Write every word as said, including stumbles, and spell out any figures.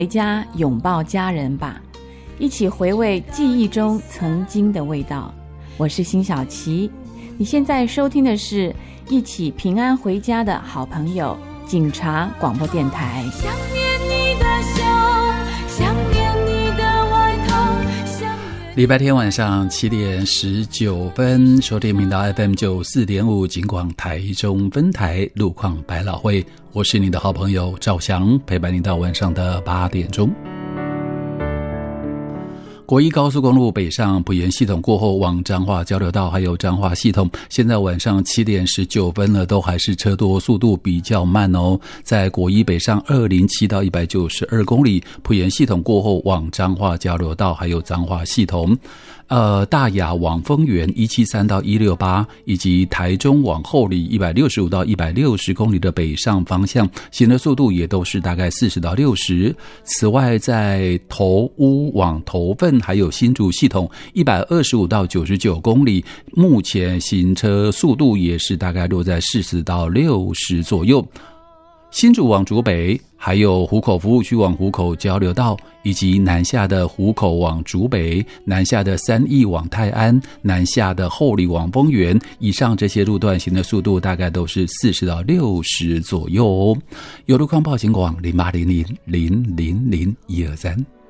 回家拥抱家人吧，一起回味记忆中曾经的味道。我是辛晓琪，你现在收听的是一起平安回家的好朋友警察广播电台。想念你的笑，想念你的外套，想念礼拜天晚上七点十九分，收听频道 F M 九四点五警广台中分台路况百老汇，我是你的好朋友赵翔，陪伴你到晚上的八点钟。国一高速公路北上埔盐系统过后往彰化交流道还有彰化系统，现在晚上七点十九分了，都还是车多，速度比较慢哦。在国一北上二零七到一百九十二公里，埔盐系统过后往彰化交流道还有彰化系统。呃，大雅往丰原一七三到一六八，以及台中往后里一百六十五到一百六十公里的北上方向，行的速度也都是大概四十到六十。此外，在头屋往头份还有新竹系统一百二十五到九十九公里，目前行车速度也是大概落在四十到六十左右。新竹往竹北，还有湖口服务区往湖口交流道，以及南下的湖口往竹北，南下的三义往泰安，南下的后里往丰原，以上这些路段行的速度大概都是四十到六十左右哦。有路况报警广零八零零零零零一二三。